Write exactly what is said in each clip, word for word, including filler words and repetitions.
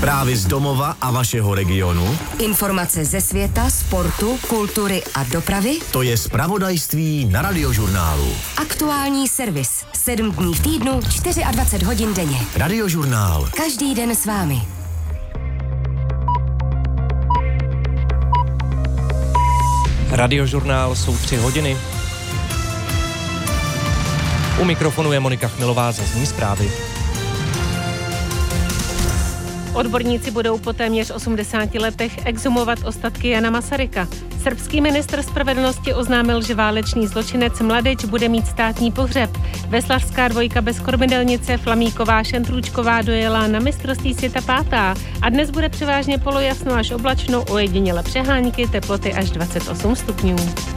Zprávy z domova a vašeho regionu. Informace ze světa, sportu, kultury a dopravy. To je zpravodajství na Radiožurnálu. Aktuální servis. Sedm dní v týdnu, dvacet čtyři hodin denně. Radiožurnál. Každý den s vámi. Radiožurnál jsou tři hodiny. U mikrofonu je Monika Chmilová, zazní zprávy. Odborníci budou po téměř osmdesáti letech exhumovat ostatky Jana Masaryka. Srbský ministr spravedlnosti oznámil, že válečný zločinec Mladič bude mít státní pohřeb. Veslařská dvojka bez kormidelnice Flamíková Šentrůčková dojela na mistrovství světa pátá a dnes bude převážně polojasno až oblačno, ojediněle přehánky, teploty až dvacet osm stupňů.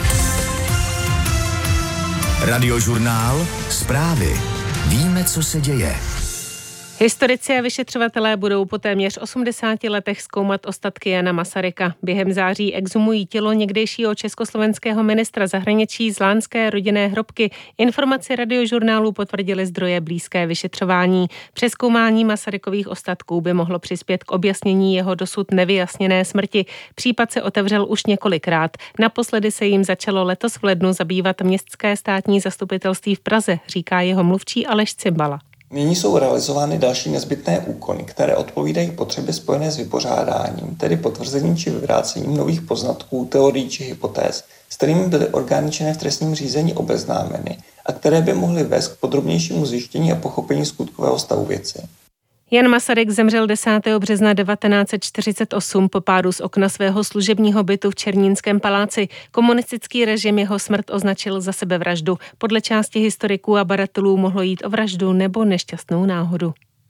Radiožurnál. Zprávy. Víme, co se děje. Historici a vyšetřovatelé budou po téměř osmdesáti letech zkoumat ostatky Jana Masaryka. Během září exhumují tělo někdejšího československého ministra zahraničí z lánské rodinné hrobky. Informaci Radiožurnálu potvrdili zdroje blízké vyšetřování. Přezkoumání Masarykových ostatků by mohlo přispět k objasnění jeho dosud nevyjasněné smrti. Případ se otevřel už několikrát. Naposledy se jim začalo letos v lednu zabývat Městské státní zastupitelství v Praze, říká jeho mluvčí Aleš Cimbala. Nyní jsou realizovány další nezbytné úkony, které odpovídají potřebě spojené s vypořádáním, tedy potvrzením či vyvrácením nových poznatků, teorií či hypotéz, s kterými byly orgány činné v trestním řízení obeznámeny a které by mohly vést k podrobnějšímu zjištění a pochopení skutkového stavu věci. Jan Masaryk zemřel desátého března devatenáct set čtyřicet osm po pádu z okna svého služebního bytu v Černínském paláci. Komunistický režim jeho smrt označil za sebevraždu. Podle části historiků a badatelů mohlo jít o vraždu nebo nešťastnou náhodu.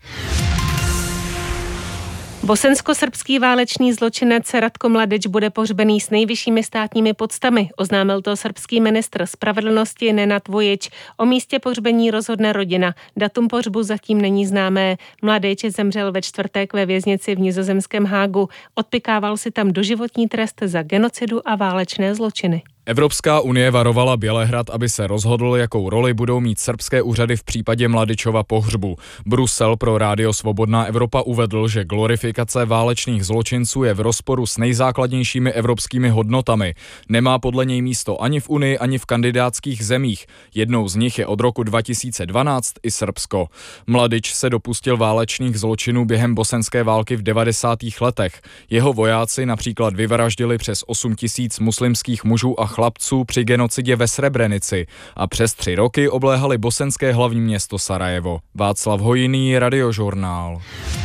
Bosensko-srbský válečný zločinec Ratko Mladič bude pohřbený s nejvyššími státními poctami, oznámil to srbský ministr spravedlnosti Nenad Vojič. O místě pohřbení rozhodne rodina. Datum pohřbu zatím není známé. Mladič zemřel ve čtvrtek ve věznici v nizozemském Hágu. Odpykával si tam doživotní trest za genocidu a válečné zločiny. Evropská unie varovala Bělehrad, aby se rozhodl, jakou roli budou mít srbské úřady v případě Mladičova pohřbu. Brusel pro Rádio Svobodná Evropa uvedl, že glorifikace válečných zločinců je v rozporu s nejzákladnějšími evropskými hodnotami. Nemá podle něj místo ani v Unii, ani v kandidátských zemích. Jednou z nich je od roku dva tisíce dvanáct i Srbsko. Mladič se dopustil válečných zločinů během bosenské války v devadesátých letech. Jeho vojáci například vyvraždili přes osm tisíc muslimských mužů a chlapců při genocidě ve Srebrenici a přes tři roky obléhali bosenské hlavní město Sarajevo. Václav Hojný, Radiožurnál.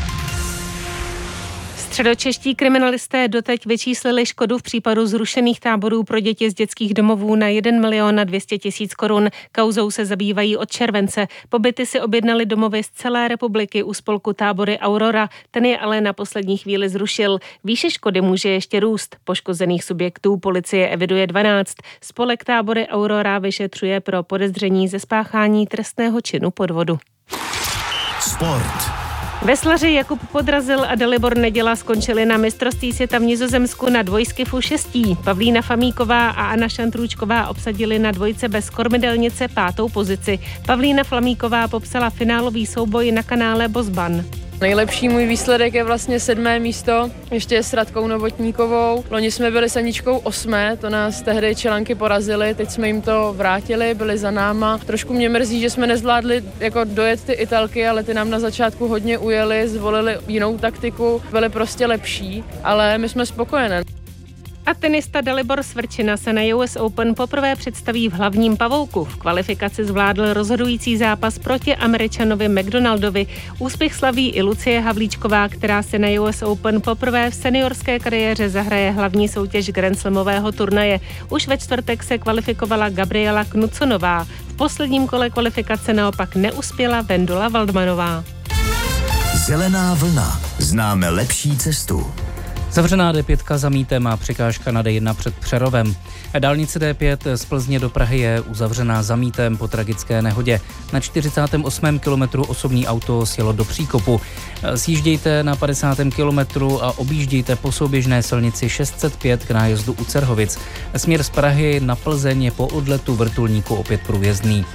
Středočeští kriminalisté doteď vyčíslili škodu v případu zrušených táborů pro děti z dětských domovů na jeden milion a dvě stě tisíc korun. Kauzou se zabývají od července. Pobyty si objednali domovy z celé republiky u spolku Tábory Aurora. Ten je ale na poslední chvíli zrušil. Výše škody může ještě růst. Poškozených subjektů policie eviduje dvanáct. Spolek Tábory Aurora vyšetřuje pro podezření ze spáchání trestného činu podvodu. Sport. Veslaři Jakub Podrazil a Dalibor Neděla skončili na mistrovství světa v Nizozemsku na dvojskifu šestí. Pavlína Flamíková a Anna Šantrůčková obsadili na dvojce bez kormidelnice pátou pozici. Pavlína Flamíková popsala finálový souboj na kanále Bosban. Nejlepší můj výsledek je vlastně sedmé místo, ještě s Radkou Novotníkovou. Loni jsme byli s Aničkou osmé, to nás tehdy Čelanky porazili, teď jsme jim to vrátili, byli za náma. Trošku mě mrzí, že jsme nezvládli jako dojet ty Italky, ale ty nám na začátku hodně ujeli, zvolili jinou taktiku, byly prostě lepší, ale my jsme spokojené. A tenista Dalibor Svrčina se na U S Open poprvé představí v hlavním pavouku. V kvalifikaci zvládl rozhodující zápas proti Američanovi McDonaldovi. Úspěch slaví i Lucie Havlíčková, která se na U S Open poprvé v seniorské kariéře zahraje hlavní soutěž Grand Slamového turnaje. Už ve čtvrtek se kvalifikovala Gabriela Knudsonová. V posledním kole kvalifikace naopak neuspěla Vendula Waldmanová. Zelená vlna. Známe lepší cestu. Zavřená D pět za Mítem a překážka na D jedna před Přerovem. Dálnice D pět z Plzně do Prahy je uzavřená za Mítem po tragické nehodě. Na čtyřicátém osmém kilometru osobní auto sjelo do příkopu. Sjíždějte na padesátém kilometru a objíždějte po souběžné silnici šest set pět k nájezdu u Cerhovic. Směr z Prahy na Plzeň je po odletu vrtulníku opět průjezdný.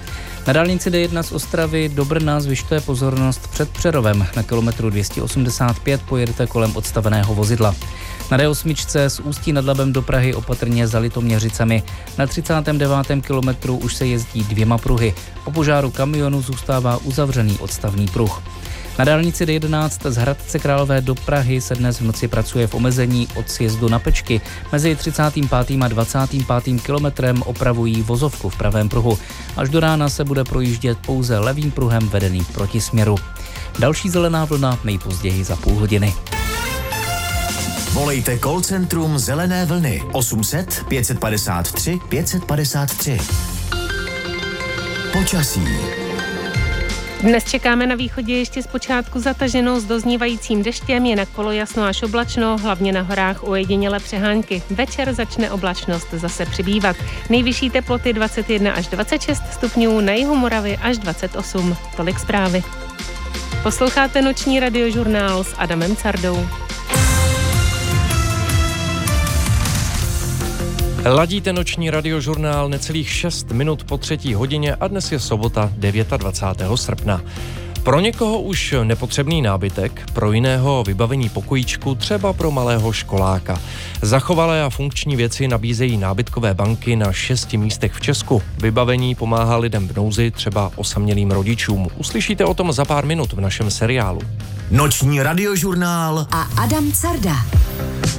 Na dálnici D jedna z Ostravy do Brna zvyšte pozornost před Přerovem. Na kilometru dvě stě osmdesát pět pojedete kolem odstaveného vozidla. Na D osm z Ústí nad Labem do Prahy opatrně za Litoměřicemi. Na třicátém devátém kilometru už se jezdí dvěma pruhy. Po požáru kamionu zůstává uzavřený odstavný pruh. Na dálnici D jedenáct z Hradce Králové do Prahy se dnes v noci pracuje v omezení od sjezdu na Pečky. Mezi třicátým pátým a dvacátým pátým kilometrem opravují vozovku v pravém pruhu. Až do rána se bude projíždět pouze levým pruhem vedený v protisměru. Další zelená vlna nejpozději za půl hodiny. Volejte call centrum Zelené vlny osm set pět padesát tři pět padesát tři. Počasí. Dnes čekáme na východě ještě zpočátku zataženo s doznívajícím deštěm, jinak polojasno až oblačno, hlavně na horách ojedinělé přehánky. Večer začne oblačnost zase přibývat. Nejvyšší teploty dvacet jedna až dvacet šest stupňů, na jihu Moravy až dvacet osm. Tolik zprávy. Posloucháte noční radiožurnál s Adamem Cardou. Ladíte noční radiožurnál necelých šest minut po třetí hodině a dnes je sobota dvacátého devátého srpna. Pro někoho už nepotřebný nábytek, pro jiného vybavení pokojíčku, třeba pro malého školáka. Zachovalé a funkční věci nabízejí nábytkové banky na šesti místech v Česku. Vybavení pomáhá lidem v nouzi, třeba osamělým rodičům. Uslyšíte o tom za pár minut v našem seriálu. Noční radiožurnál a Adam Carda.